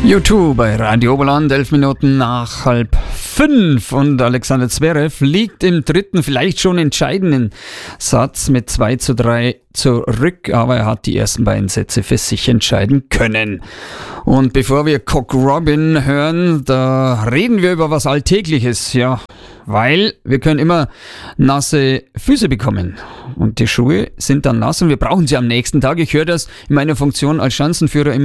U2 bei Radio Oberland, 11 Minuten nach 4:30 und Alexander Zverev liegt im dritten, vielleicht schon entscheidenden Satz mit 2:3 zurück, aber er hat die ersten beiden Sätze für sich entscheiden können. Und bevor wir Cock Robin hören, da reden wir über was Alltägliches, ja, weil wir können immer nasse Füße bekommen und die Schuhe sind dann nass und wir brauchen sie am nächsten Tag. Ich höre das in meiner Funktion als Schanzenführer immer